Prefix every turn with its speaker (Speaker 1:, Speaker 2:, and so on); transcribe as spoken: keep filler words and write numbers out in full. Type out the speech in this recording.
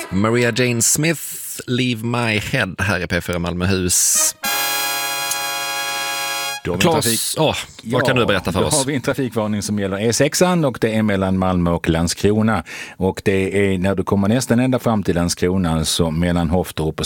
Speaker 1: Maria Jane Smith, Leave My Head, här i P fyra Malmöhus. Claes, oh, vad ja, kan du berätta för
Speaker 2: då
Speaker 1: oss?
Speaker 2: Har vi en trafikvarning som gäller E sexan och det är mellan Malmö och Landskrona. Och det är när du kommer nästan ända fram till Landskrona, så mellan Hoftorp och